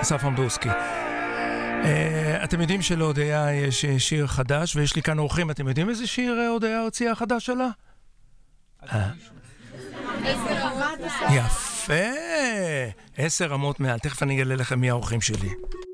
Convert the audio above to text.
אסף עמדורסקי. אתם יודעים שלהודיה יש שיר חדש, ויש לי כאן אורחים. אתם יודעים איזה שיר הודיה הוציאה החדש שלה? 10 רמות. יפה! 10 רמות מעל. תכף אני אגלה לכם מי האורחים שלי.